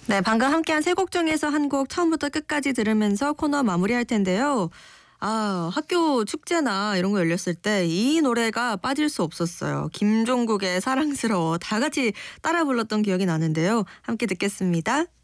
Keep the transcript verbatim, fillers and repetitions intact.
네, 방금 함께한 세 곡 중에서 한 곡 처음부터 끝까지 들으면서 코너 마무리할 텐데요. 아, 학교 축제나 이런 거 열렸을 때 이 노래가 빠질 수 없었어요. 김종국의 사랑스러워 다 같이 따라 불렀던 기억이 나는데요. 함께 듣겠습니다.